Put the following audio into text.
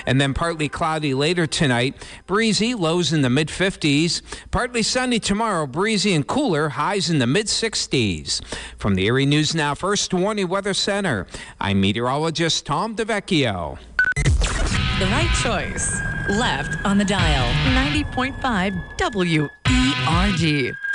And then partly cloudy later tonight. Breezy, lows in the mid-50s. Partly sunny tomorrow, breezy and cooler, highs in the mid-60s. From the Erie News Now First Warning Weather Center, I'm meteorologist Tom DeVecchio. The right choice. Left on the dial. 90.5 WERG.